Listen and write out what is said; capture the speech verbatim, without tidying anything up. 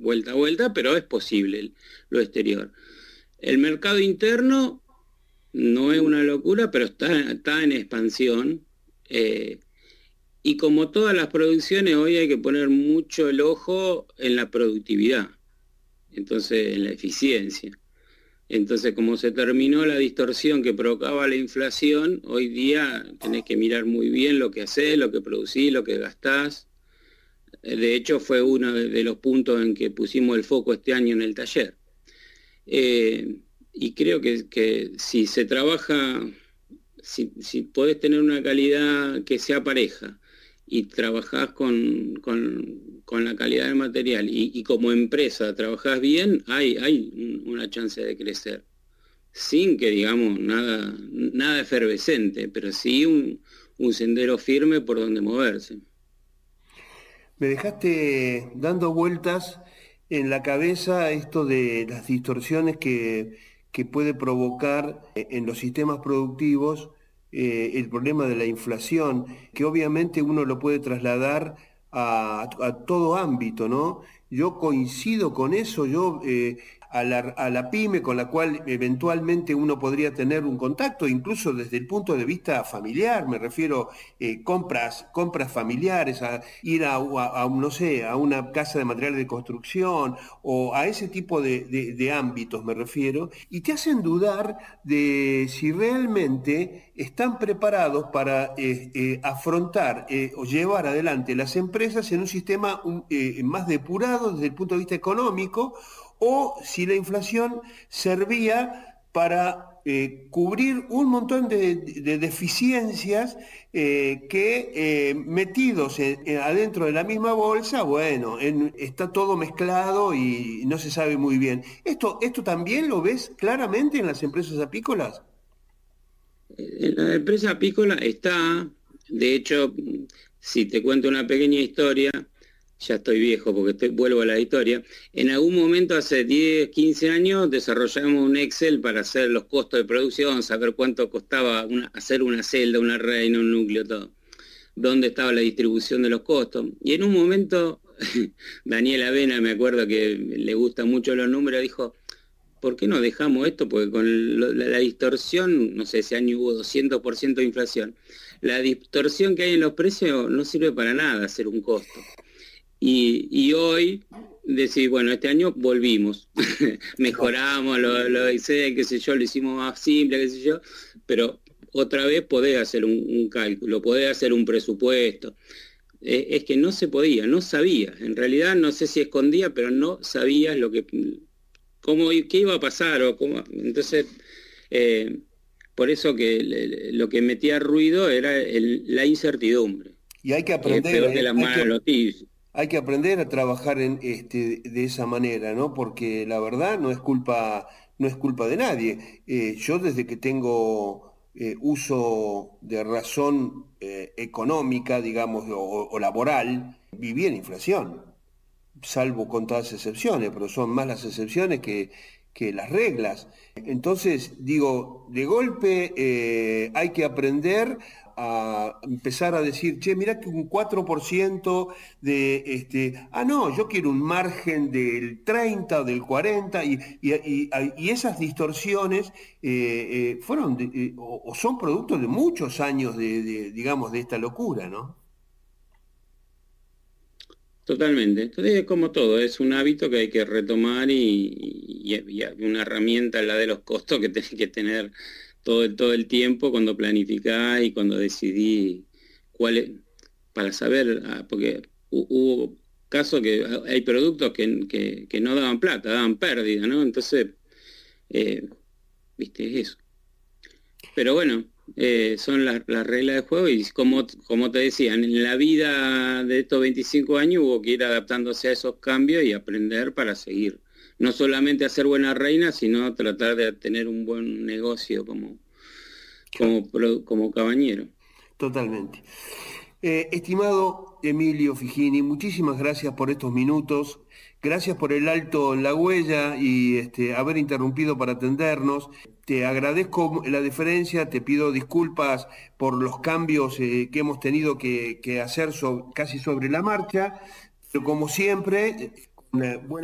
vuelta a vuelta, pero es posible lo exterior. El mercado interno no es una locura, pero está, está en expansión. Eh, y como todas las producciones, hoy hay que poner mucho el ojo en la productividad, entonces en la eficiencia. Entonces, como se terminó la distorsión que provocaba la inflación, hoy día tenés que mirar muy bien lo que hacés, lo que producís, lo que gastás. De hecho, fue uno de los puntos en que pusimos el foco este año en el taller. Eh, y creo que, que si se trabaja, si, si podés tener una calidad que sea pareja y trabajás con, con, con la calidad del material y, y como empresa trabajás bien, hay, hay una chance de crecer. Sin que digamos nada, nada efervescente, pero sí un, un sendero firme por donde moverse. Me dejaste dando vueltas en la cabeza esto de las distorsiones que, que puede provocar eh, en los sistemas productivos eh, el problema de la inflación, que obviamente uno lo puede trasladar a, a todo ámbito, ¿no? Yo coincido con eso, yo eh, a la, a la pyme con la cual eventualmente uno podría tener un contacto, incluso desde el punto de vista familiar, me refiero eh, compras, compras familiares, a ir a, a, a, no sé, a una casa de materiales de construcción o a ese tipo de, de, de ámbitos me refiero, y te hacen dudar de si realmente están preparados para eh, eh, afrontar eh, o llevar adelante las empresas en un sistema um, eh, más depurado desde el punto de vista económico, o si la inflación servía para eh, cubrir un montón de, de deficiencias eh, que eh, metidos en, en, adentro de la misma bolsa, bueno, en, está todo mezclado y no se sabe muy bien. ¿Esto, esto también lo ves claramente en las empresas apícolas? En la empresa apícola está, de hecho, si te cuento una pequeña historia, ya estoy viejo porque estoy, vuelvo a la historia, en algún momento hace diez, quince años desarrollamos un Excel para hacer los costos de producción, saber cuánto costaba una, hacer una celda, una reina, un núcleo, todo, dónde estaba la distribución de los costos. Y en un momento, Daniel Avena, me acuerdo que le gustan mucho los números, dijo, ¿por qué no dejamos esto? Porque con lo, la, la distorsión, no sé, ese año hubo doscientos por ciento de inflación, la distorsión que hay en los precios no sirve para nada hacer un costo. Y, y hoy decir, bueno, este año volvimos, mejoramos lo, lo hice, qué sé yo, lo hicimos más simple, qué sé yo, pero otra vez podés hacer un, un cálculo, podés hacer un presupuesto. Eh, es que no se podía, no sabía. En realidad no sé si escondía, pero no sabías lo que, cómo, qué iba a pasar o cómo. Entonces, eh, por eso que le, lo que metía ruido era el, la incertidumbre, Y hay que que es aprender, peor que ¿eh? las Hay que, malas noticias. hay que aprender a trabajar en, este, de esa manera, ¿no? Porque la verdad no es culpa, no es culpa de nadie. Eh, yo desde que tengo eh, uso de razón eh, económica, digamos, o, o laboral, viví en inflación, salvo contadas excepciones, pero son más las excepciones que, que las reglas. Entonces, digo, de golpe eh, hay que aprender a empezar a decir, che, mirá que un cuatro por ciento de, este, ah, no, yo quiero un margen del treinta o del cuarenta, y, y, y, y esas distorsiones eh, eh, fueron, de, eh, o, o son producto de muchos años de, de, digamos, de esta locura, ¿no? Totalmente. Entonces, como todo, es un hábito que hay que retomar y, y, y una herramienta, la de los costos, que tenés que tener todo, el- todo el tiempo cuando planificás y cuando decidís cuál es, para saber, ah, porque hu- hubo casos que hay productos que, que, que no daban plata, daban pérdida, ¿no? Entonces, eh, viste, es eso. Pero bueno, eh, son las, las reglas de juego y como, como te decía, en la vida de estos veinticinco años hubo que ir adaptándose a esos cambios y aprender para seguir. No solamente hacer buena reina, sino tratar de tener un buen negocio como, Claro. como, pro- como cabañero. Totalmente. Eh, estimado Emilio Figini, muchísimas gracias por estos minutos, gracias por el alto en la huella y este, haber interrumpido para atendernos. Te agradezco la deferencia, te pido disculpas por los cambios eh, que hemos tenido que, que hacer so- casi sobre la marcha, pero como siempre, una buena